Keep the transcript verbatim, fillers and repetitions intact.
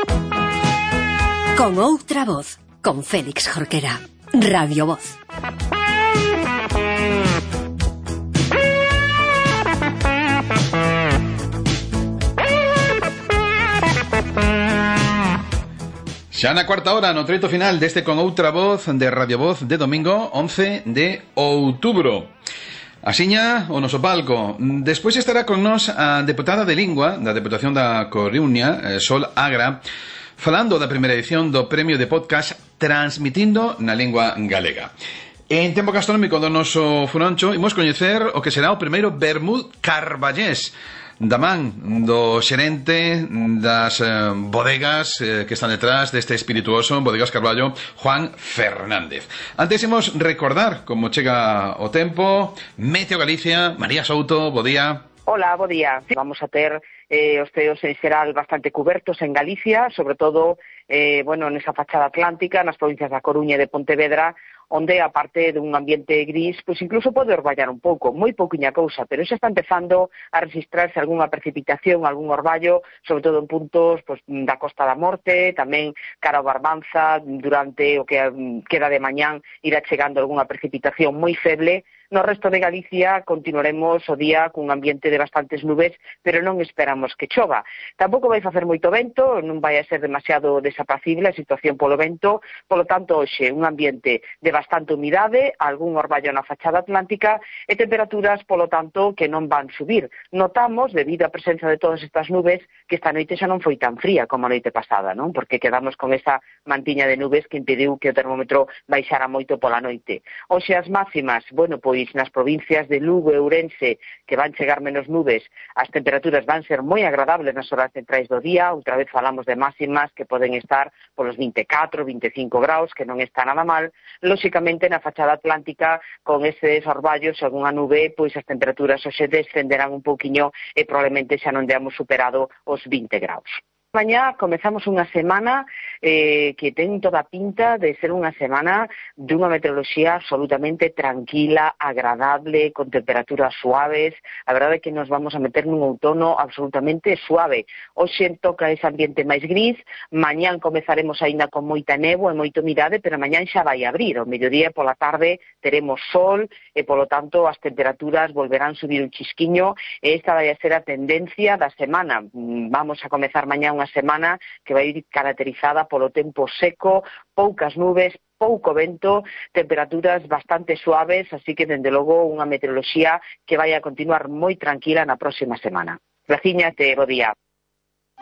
Con outra voz, con Félix Jorquera. Radio Voz. Xa na cuarta hora, no treito final deste Con outra voz de Radio Voz de domingo once de outubro. Asiña o noso palco. Despois estará con nós a deputada de Lingua da Deputación da Coruña, Sol Agra, falando da primeira edición do Premio de Podcast Transmitindo na Lingua Galega. En tempo gastronómico do noso Furoncho imos coñecer o que será o primeiro vermut carballés da man do xerente das eh, bodegas eh, que están detrás deste espirituoso Bodegas Carballo, Juan Fernández. Antes imos recordar como chega o tempo. Meteo Galicia, María Souto, bo día. Hola, bo día. Vamos a ter eh, os teos en xeral bastante cubertos en Galicia, sobre todo eh, bueno, nesa fachada atlántica, nas provincias da Coruña e de Pontevedra, onde, aparte dun ambiente gris, pois incluso pode orballar un pouco, moi pouquiña cousa, pero xa está empezando a registrarse algunha precipitación, algún orballo, sobre todo en puntos pois, da Costa da Morte, tamén cara ao Barbanza, durante o que queda de mañán irá chegando algunha precipitación moi feble. No resto de Galicia continuaremos o día cun ambiente de bastantes nubes, pero non esperamos que chova. Tampouco vai facer moito vento, non vai a ser demasiado desapacible a situación polo vento, polo tanto, hoxe, un ambiente de bastante humidade, algún orballo na fachada atlántica e temperaturas, polo tanto, que non van subir. Notamos, debido á presenza de todas estas nubes, que esta noite xa non foi tan fría como a noite pasada, non? Porque quedamos con esa mantiña de nubes que impediu que o termómetro baixara moito pola noite. Hoxe as máximas, bueno, pois nas provincias de Lugo e Ourense, que van chegar menos nubes, as temperaturas van ser moi agradables nas horas centrais do día. Outra vez falamos de máximas que poden estar polos vinte e catro, vinte e cinco graus, que non está nada mal. Lóxicamente, na fachada atlántica, con eses orballos e algunha nube, pois as temperaturas hoxe descenderán un pouquiño e probablemente xa non deamos superado os vinte graus. Mañá comezamos unha semana eh, que ten toda a pinta de ser unha semana dunha meteoroloxía absolutamente tranquila, agradable, con temperaturas suaves. A verdade é que nos vamos a meter nun outono absolutamente suave. Hoxe toca ese ambiente máis gris, mañán comezaremos aínda con moita néboa e moita humidade, pero mañán xa vai abrir. O mediodía e pola tarde teremos sol e, polo tanto, as temperaturas volverán subir un chisquiño e esta vai a ser a tendencia da semana. Vamos a comezar mañán unha semana que vai ir caracterizada polo tempo seco, poucas nubes, pouco vento, temperaturas bastante suaves, así que, dende logo, unha meteoroloxía que vai a continuar moi tranquila na próxima semana. Graciñas e bo día.